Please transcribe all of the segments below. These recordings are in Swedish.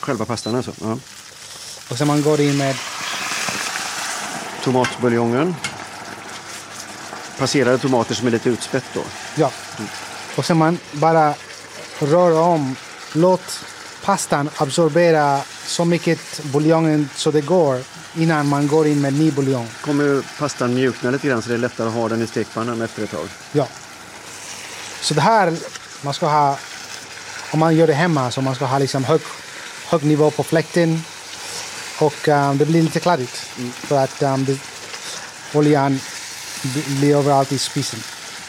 Själva pastan alltså? Ja. Och sen man går in med tomatbuljongen. Passerade tomater som är lite utspätt då? Ja. Och sen man bara rör om. Låt pastan absorbera så mycket buljongen så det går innan man går in med ny buljong. Kommer pastan mjukna lite grann så det är lättare att ha den i stekpannan efter ett tag? Ja. Så det här man ska ha, om man gör det hemma, så man ska ha liksom hög nivå på fläkten och det blir lite kladdigt för att oljan blir överallt i spisen.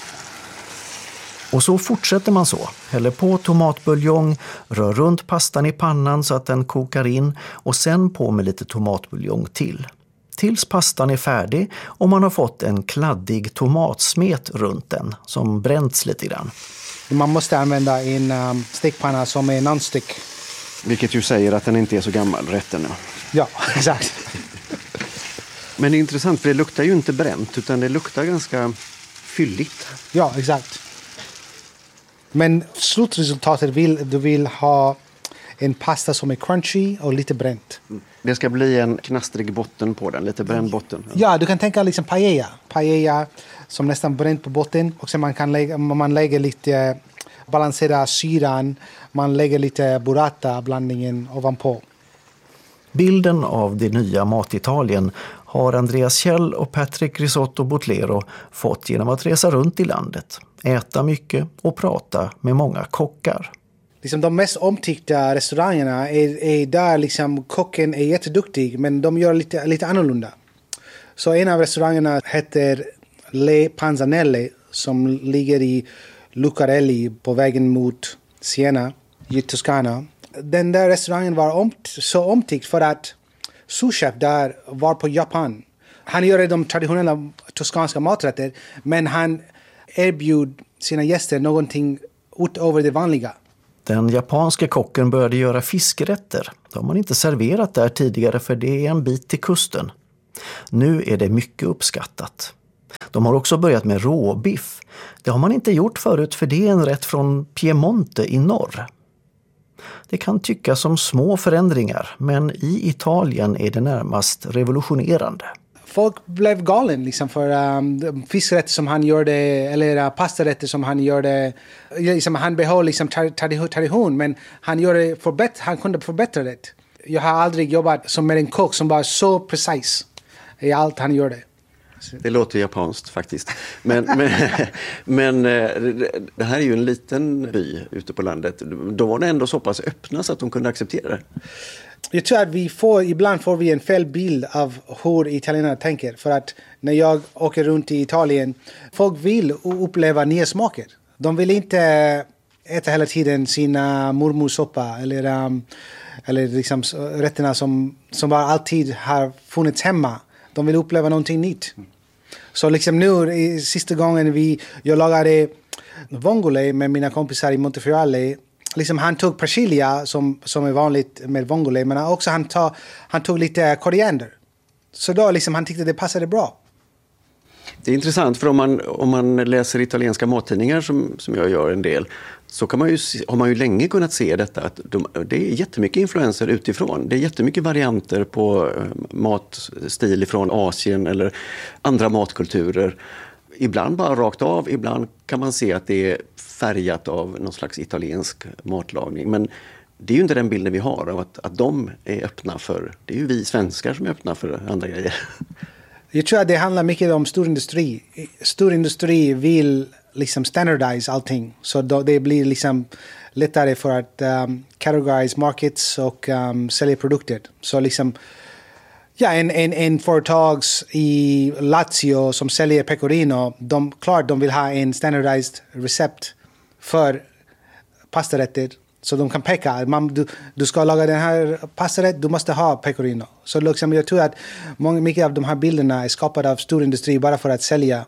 Och så fortsätter man så. Häller på tomatbuljong, rör runt pastan i pannan så att den kokar in och sen på med lite tomatbuljong till. Tills pastan är färdig och man har fått en kladdig tomatsmet runt den som bränts lite grann. Man måste använda en stekpanna som är non-stick. Vilket ju säger att den inte är så gammal, rätten. Ja, exakt. Men det är intressant för det luktar ju inte bränt utan det luktar ganska fylligt. Ja, exakt. Men slutresultatet du vill ha en pasta som är crunchy och lite bränt. Det ska bli en knastrig botten på den, lite bränd botten. Ja, du kan tänka liksom paella. Paella som nästan bränt på botten. Och sen man lägger lite balansera syran. Man lägger lite burrata-blandningen ovanpå. Bilden av det nya Matitalien har Andreas Kjell och Patrick Risotto Botlero fått genom att resa runt i landet, äta mycket och prata med många kockar. Liksom de mest omtyckta restaurangerna är där liksom kocken är jätteduktig men de gör lite annorlunda. Så en av restaurangerna heter Le Panzanelle som ligger i Lucarelli på vägen mot Siena i Toscana. Den där restaurangen var så omtyckt för att souschef där var på Japan. Han gör de traditionella toskanska maträtter men han erbjud sina gäster någonting utöver det vanliga. Den japanska kocken började göra fiskrätter. De har man inte serverat där tidigare för det är en bit till kusten. Nu är det mycket uppskattat. De har också börjat med råbiff. Det har man inte gjort förut för det är en rätt från Piemonte i norr. Det kan tyckas som små förändringar men i Italien är det närmast revolutionerande. Folk blev galen liksom för fiskrätter som han gjorde eller pastarätter som han gjorde. Liksom, han behöll liksom tradition men han kunde förbättra det. Jag har aldrig jobbat som med en kock som var så precis i allt han gjorde. Det låter japanskt faktiskt. Men det här är ju en liten by ute på landet. De var ändå så pass öppna så att de kunde acceptera det. Jag tror att ibland får vi en fel bild av hur italienarna tänker. För att när jag åker runt i Italien, folk vill uppleva nya smaker. De vill inte äta hela tiden sina mormorsoppa eller liksom rätterna som bara alltid har funnits hemma. De vill uppleva någonting nytt. Så liksom nu, sista gången jag lagade vongole med mina kompisar i Montefiore. Liksom han tog persilja som är vanligt med vongole. Men också han tog lite koriander. Så då liksom han tyckte det passade bra. Det är intressant för om man läser italienska mattidningar som jag gör en del. Så har man ju länge kunnat se detta att det är jättemycket influenser utifrån. Det är jättemycket varianter på matstil från Asien eller andra matkulturer. Ibland bara rakt av, ibland kan man se att det är färgat av någon slags italiensk matlagning. Men det är ju inte den bilden vi har av att de är öppna för, det är ju vi svenskar som är öppna för andra grejer. Jag tror att det handlar mycket om storindustri. Storindustri vill liksom standardize allting. Så det blir liksom lättare för att categorize markets och sälja produkter. Så liksom, ja, en företags i Lazio som säljer pecorino, de vill ha en standardized recept för pastarätter. Så de kan peka, du ska laga den här pastarätt, du måste ha pecorino. Så liksom, jag tror att mycket av de här bilderna är skapade av storindustri bara för att sälja.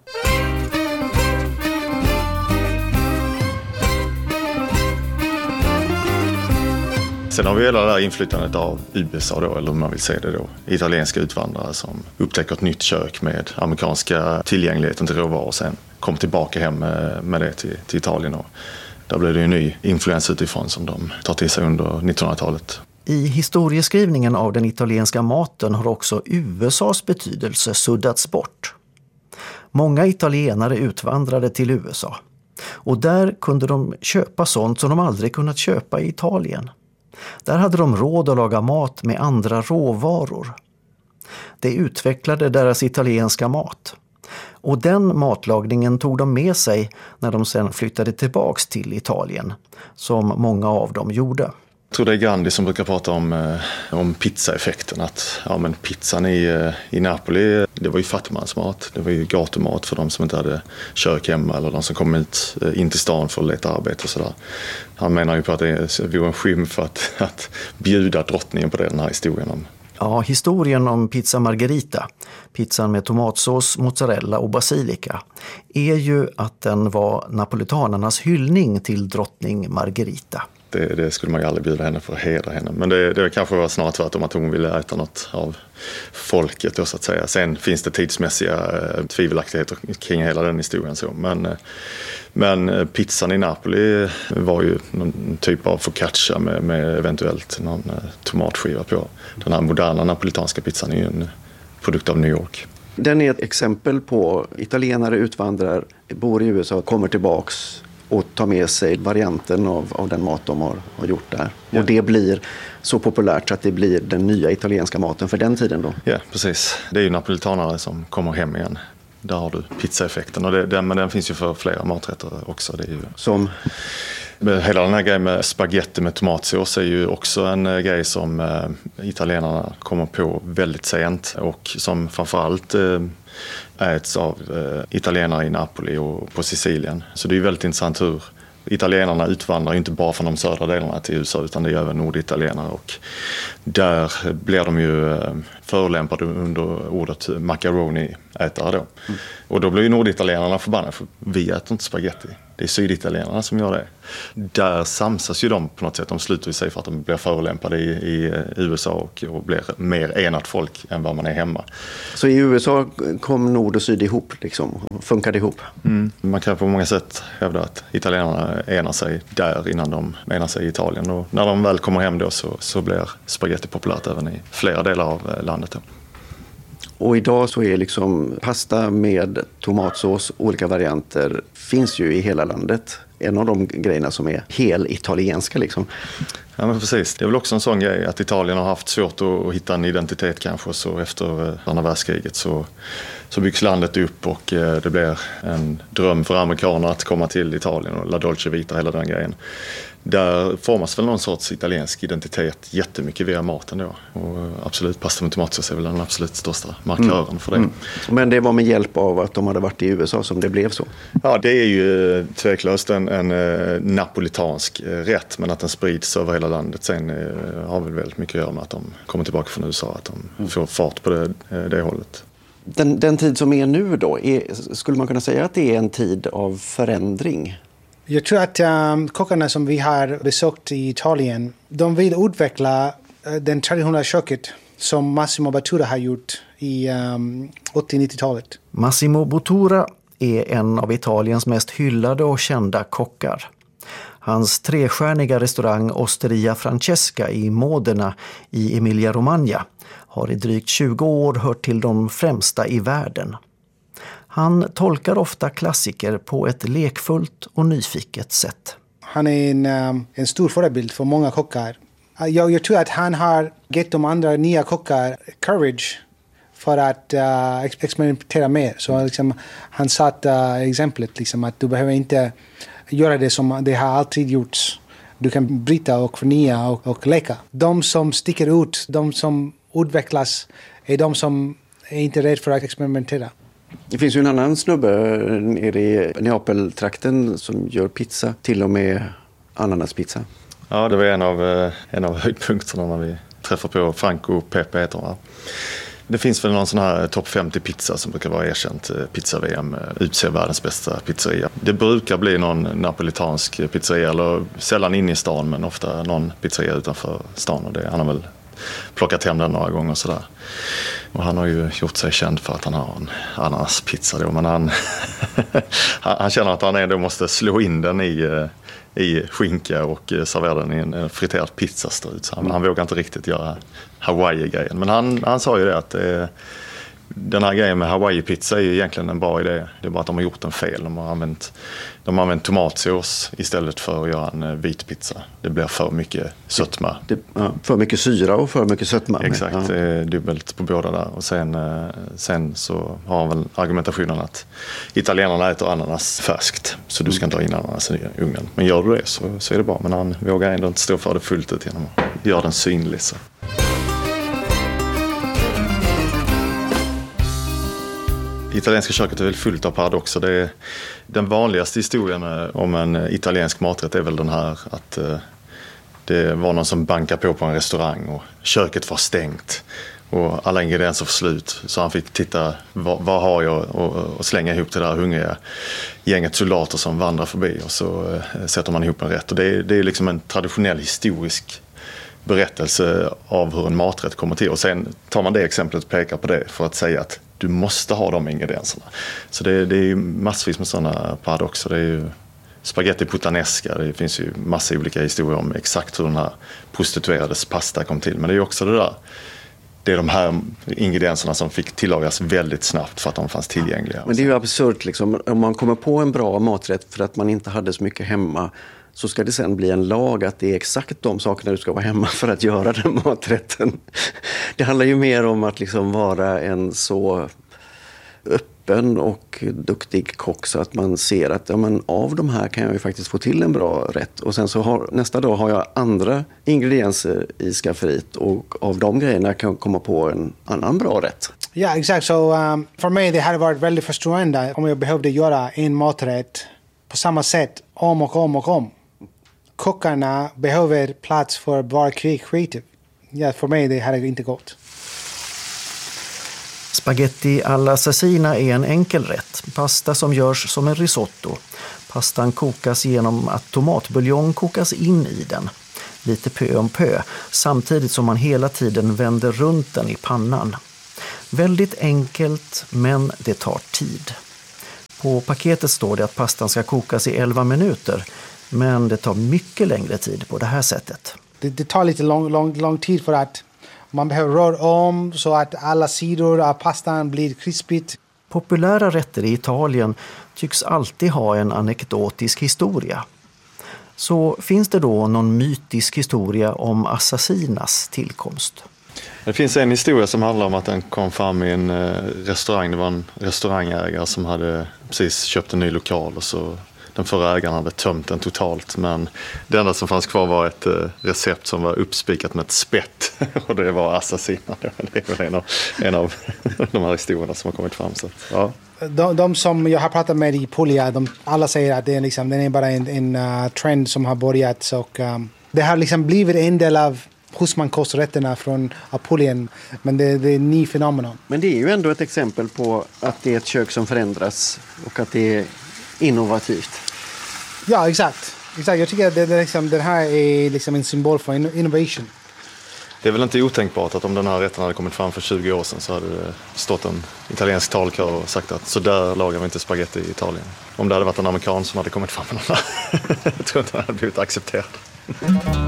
Sen har vi hela det här inflytandet av USA då, eller om man vill säga det då, italienska utvandrare som upptäcker ett nytt kök med amerikanska tillgängligheten till råvaror och sen kom tillbaka hem med det till Italien. Och där blev det en ny influens utifrån som de tar till sig under 1900-talet. I historieskrivningen av den italienska maten har också USAs betydelse suddats bort. Många italienare utvandrade till USA och där kunde de köpa sånt som de aldrig kunnat köpa i Italien. Där hade de råd att laga mat med andra råvaror. Det utvecklade deras italienska mat. Och den matlagningen tog de med sig när de sedan flyttade tillbaks till Italien, som många av dem gjorde. Jag tror det är Gandhi som brukar prata om pizzaeffekten. Att men pizzan i Napoli, det var ju fattigmansmat. Det var ju gatumat för de som inte hade kök hemma eller de som kom ut in till stan för att leta arbete och sådär. Han menar ju på att det var en skymf att bjuda drottningen på den här historien om. Ja, historien om pizza margherita, pizzan med tomatsås, mozzarella och basilika, är ju att den var napolitanernas hyllning till drottning Margherita. Det skulle man ju aldrig bjuda henne för att hedra henne. Men det kanske var snarare tvärtom att hon ville äta något av folket då, så att säga. Sen finns det tidsmässiga tvivelaktigheter kring hela den historien. Så. Men pizzan i Napoli var ju någon typ av focaccia med eventuellt någon tomatskiva på. Den här moderna napolitanska pizzan är ju en produkt av New York. Den är ett exempel på italienare utvandrar, bor i USA, kommer tillbaks och tar med sig varianten av den mat de har gjort där. Ja. Och det blir så populärt så att det blir den nya italienska maten för den tiden då. Ja, precis. Det är ju napolitanare som kommer hem igen. Där har du pizzaeffekten. Och men den finns ju för flera maträtter också. Det är ju... Som? Hela den här grejen med spaghetti med tomatsås är ju också en grej som italienarna kommer på väldigt sent. Och som framförallt äts av italienare i Napoli och på Sicilien. Så det är ju väldigt intressant hur italienarna utvandrar inte bara från de södra delarna till USA utan det är även norditalienare. Och där blir de ju förolämpade under ordet macaroni-ätare då. Och då blir ju norditalienarna förbannade för vi äter inte spaghetti. Det är syditalienarna som gör det. Där samsas ju de på något sätt. De slutar ju sig för att de blir förolämpade i USA och blir mer enat folk än vad man är hemma. Så i USA kom nord och syd ihop, liksom, funkade ihop? Man kan på många sätt hävda att italienarna enar sig där innan de enar sig i Italien. Och när de väl kommer hem då så blir spaghetti populärt även i flera delar av landet. Då. Och idag så är liksom pasta med tomatsås, olika varianter, finns ju i hela landet. En av de grejerna som är hel italienska liksom. Ja men precis, det är väl också en sån grej att Italien har haft svårt att hitta en identitet kanske. Så efter andra världskriget så byggs landet upp och det blir en dröm för amerikaner att komma till Italien och La Dolce Vita, hela den grejen. Där formas väl någon sorts italiensk identitet jättemycket via maten då. Och absolut, pasta med tomatsås är väl den absolut största markören för det. Men det var med hjälp av att de hade varit i USA som det blev så? Ja, det är ju tveklöst en napolitansk rätt, men att den sprids över hela landet sen har väl väldigt mycket att göra med att de kommer tillbaka från USA, att de får fart på det hållet. Den tid som är nu då, skulle man kunna säga att det är en tid av förändring? Jag tror att kockarna som vi har besökt i Italien, de vill utveckla den traditionella köket som Massimo Bottura har gjort i 80-90-talet. Massimo Bottura är en av Italiens mest hyllade och kända kockar. Hans trestjärniga restaurang Osteria Francesca i Modena i Emilia-Romagna har i drygt 20 år hört till de främsta i världen. Han tolkar ofta klassiker på ett lekfullt och nyfiket sätt. Han är en stor förebild för många kockar. Jag tror att han har gett de andra nya kockar courage för att experimentera mer. Så liksom, han satt exemplet liksom, att du behöver inte göra det som det har alltid gjorts. Du kan bryta och förnya och leka. De som sticker ut, de som utvecklas är de som är inte rädda för att experimentera. Det finns ju en annan snubbe nere i Neapeltrakten som gör pizza, till och med ananaspizza. Ja, det var en av höjdpunkterna när vi träffade på Franco Pepe heter han. Det finns väl någon sån här topp 50 pizza som brukar vara erkänt pizza-VM, utser världens bästa pizzeria. Det brukar bli någon napolitansk pizzeria, eller sällan inne i stan men ofta någon pizzeria utanför stan. Och han har väl plockat hem den några gånger sådär. Och han har ju gjort sig känd för att han har en ananaspizza då, men han känner att han ändå måste slå in den i skinka och serverade den i en friterad pizzastrut. Så han vågar inte riktigt göra Hawaii-grejen. Men han sa ju det att den här grejen med Hawaii-pizza är egentligen en bra idé. Det är bara att de har gjort den fel. De har använt tomatsås istället för att göra en vit pizza. Det blir för mycket sötma. För mycket syra och för mycket sötma. Exakt, det är dubbelt på båda där. Och sen så har han väl argumentationen att italienarna äter ananas färskt. Så du ska inte ha in ananas i ugnen. Men gör du det så är det bra. Men han vågar ändå inte stå för det fullt ut genom att göra den synlig. Så. Italienska köket är väl fullt av paradoxer. Den vanligaste historien om en italiensk maträtt är väl den här att det var någon som bankade på en restaurang och köket var stängt och alla ingredienser var slut. Så han fick titta, vad har jag och slänga ihop det där hungriga gänget soldater som vandrar förbi och så sätter man ihop en rätt. Och det är liksom en traditionell historisk berättelse av hur en maträtt kommer till. Och sen tar man det exemplet och pekar på det för att säga att du måste ha de ingredienserna. Så det är ju massvis med sådana paradoxer. Det är ju spaghetti puttanesca. Det finns ju massa olika historier om exakt hur den här prostituerades pasta kom till. Men det är ju också det där. Det är de här ingredienserna som fick tillagas väldigt snabbt för att de fanns tillgängliga. Men det är ju absurt liksom. Om man kommer på en bra maträtt för att man inte hade så mycket hemma, så ska det sen bli en lag att det är exakt de sakerna du ska vara hemma för att göra den maträtten. Det handlar ju mer om att liksom vara en så öppen och duktig kock så att man ser att av de här kan jag ju faktiskt få till en bra rätt. Och sen så nästa dag har jag andra ingredienser i skafferiet och av de grejerna kan jag komma på en annan bra rätt. Ja, exakt. Så för mig det hade varit väldigt frustrerande om jag behövde göra en maträtt på samma sätt om och om och om. Kockarna behöver plats för att vara kreativ. Ja, för mig det hade inte gått. Spaghetti alla assassina är en enkel rätt. Pasta som görs som en risotto. Pastan kokas genom att tomatbuljong kokas in i den. Lite pö om pö. Samtidigt som man hela tiden vänder runt den i pannan. Väldigt enkelt, men det tar tid. På paketet står det att pastan ska kokas i 11 minuter. Men det tar mycket längre tid på det här sättet. Det tar lite lång tid för att man behöver röra om så att alla sidor av pastan blir krispigt. Populära rätter i Italien tycks alltid ha en anekdotisk historia. Så finns det då någon mytisk historia om assassinas tillkomst? Det finns en historia som handlar om att den kom fram i en restaurang. Det var en restaurangägare som hade precis köpt en ny lokal och så den förra ägaren hade tömt den totalt, men det enda som fanns kvar var ett recept som var uppspikat med ett spett och det var assassina. Det är väl en av de här historierna som har kommit fram. Så, ja. De som jag har pratat med i Puglia, alla säger att det är, liksom, den är bara en trend som har börjat och det har liksom blivit en del av husmankosträtterna från Apulien, men det är en ny fenomen. Men det är ju ändå ett exempel på att det är ett kök som förändras och att det är innovativt. Ja, exakt. Jag tycker att det här är liksom en symbol för innovation. Det är väl inte otänkbart att om den här rätten hade kommit fram för 20 år sedan så hade det stått en italiensk talkör och sagt att så där lagar vi inte spaghetti i Italien. Om det hade varit en amerikan som hade kommit fram med den här. Jag tror inte den hade blivit accepterad.